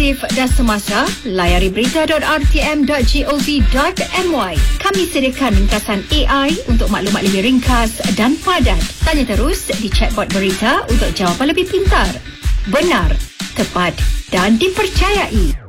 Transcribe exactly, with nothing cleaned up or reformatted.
objektif dan semasa, layari berita dot r t m dot gov dot my. Kami sediakan ringkasan A I untuk maklumat lebih ringkas dan padat. Tanya terus di chatbot berita untuk jawapan lebih pintar, benar, tepat dan dipercayai.